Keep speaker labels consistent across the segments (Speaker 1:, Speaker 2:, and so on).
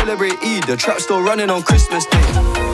Speaker 1: celebrate Eid. The trap still running on Christmas Day.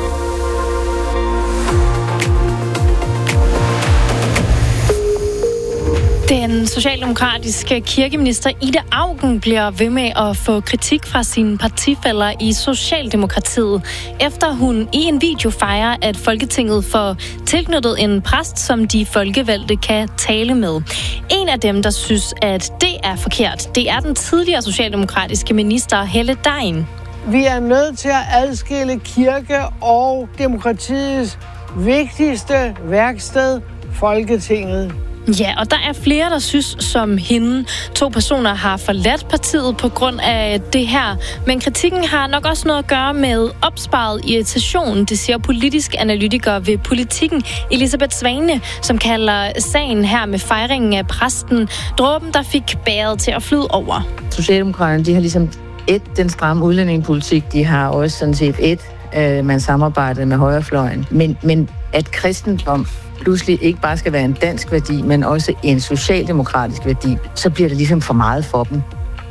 Speaker 2: Den socialdemokratiske kirkeminister Ida Auken bliver ved med at få kritik fra sine partifæller i Socialdemokratiet, efter hun i en video fejrer, at Folketinget får tilknyttet en præst, som de folkevalgte kan tale med. En af dem, der synes, at det er forkert, det er den tidligere socialdemokratiske minister Helle Degn.
Speaker 3: Vi er nødt til at adskille kirke og demokratiets vigtigste værksted, Folketinget.
Speaker 2: Ja, og der er flere, der synes som hende. 2 personer har forladt partiet på grund af det her. Men kritikken har nok også noget at gøre med opsparet irritation. Det siger politisk analytiker ved Politikken, Elisabeth Svane, som kalder sagen her med fejringen af præsten dråben, der fik bæret til at flyde over.
Speaker 4: Socialdemokraterne, de har ligesom den stramme udlændingepolitik. De har også sådan set man samarbejder med højrefløjen. Men at kristendom pludselig ikke bare skal være en dansk værdi, men også en socialdemokratisk værdi, så bliver det ligesom for meget for dem.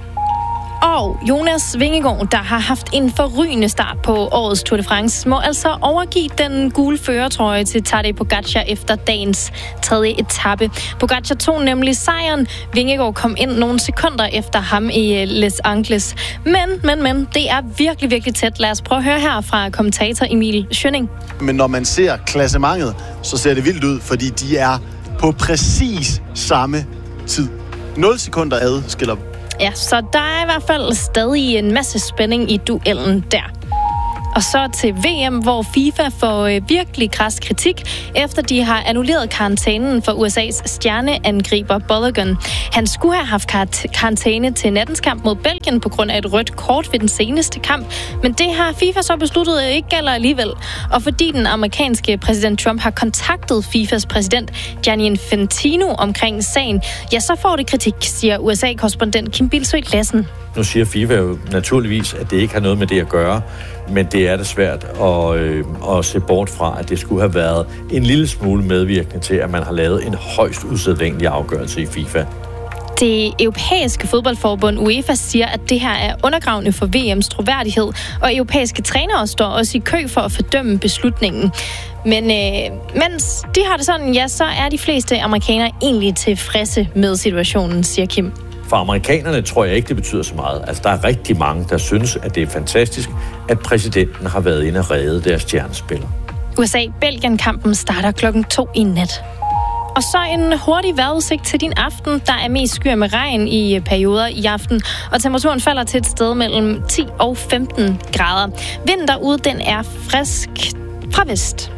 Speaker 2: Og Jonas Vingegaard, der har haft en forrygende start på årets Tour de France, må altså overgive den gule førertrøje til Tadej Pogačar efter dagens 3. etape. Pogačar tog nemlig sejren. Vingegaard kom ind nogle sekunder efter ham i Les Angles. Men, det er virkelig, virkelig tæt. Lad os prøve at høre her fra kommentator Emil Schønning.
Speaker 5: Men når man ser klassementet, så ser det vildt ud, fordi de er på præcis samme tid. 0 sekunder adskiller.
Speaker 2: Ja, så der er i hvert fald stadig en masse spænding i duellen der. Og så til VM, hvor FIFA får virkelig kras kritik, efter de har annulleret karantænen for USA's stjerneangriber Balogun. Han skulle have haft karantæne til nattens kamp mod Belgien på grund af et rødt kort ved den seneste kamp, men det har FIFA så besluttet ikke gælder alligevel. Og fordi den amerikanske præsident Trump har kontaktet FIFAs præsident Gianni Infantino omkring sagen, ja, så får det kritik, siger USA-korrespondent Kim Bilsøe Lassen.
Speaker 6: Nu siger FIFA jo naturligvis, at det ikke har noget med det at gøre, men det er det svært at se bort fra, at det skulle have været en lille smule medvirkende til, at man har lavet en højst usædvanlig afgørelse i FIFA.
Speaker 2: Det europæiske fodboldforbund UEFA siger, at det her er undergravende for VM's troværdighed, og europæiske trænere står også i kø for at fordømme beslutningen. Men mens de har det sådan, ja, så er de fleste amerikanere egentlig tilfredse med situationen, siger Kim.
Speaker 6: For amerikanerne tror jeg ikke, det betyder så meget. Altså, der er rigtig mange, der synes, at det er fantastisk, at præsidenten har været inde og redde deres stjernespiller.
Speaker 2: USA-Belgien-kampen starter 2:00 i nat. Og så en hurtig vejrudsigt til din aften. Der er mest skyer med regn i perioder i aften, og temperaturen falder til et sted mellem 10 og 15 grader. Vinden derude, den er frisk fra vest.